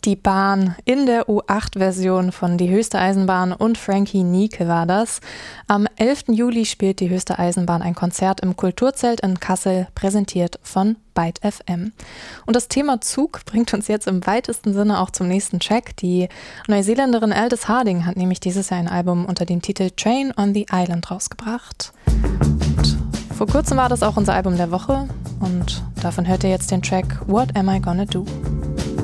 Die Bahn in der U8-Version von Die höchste Eisenbahn und Frankie Nieke war das. Am 11. Juli spielt die höchste Eisenbahn ein Konzert im Kulturzelt in Kassel, präsentiert von Byte FM. Und das Thema Zug bringt uns jetzt im weitesten Sinne auch zum nächsten Track. Die Neuseeländerin Aldous Harding hat nämlich dieses Jahr ein Album unter dem Titel Train on the Island rausgebracht. Und vor kurzem war das auch unser Album der Woche und davon hört ihr jetzt den Track What Am I Gonna Do?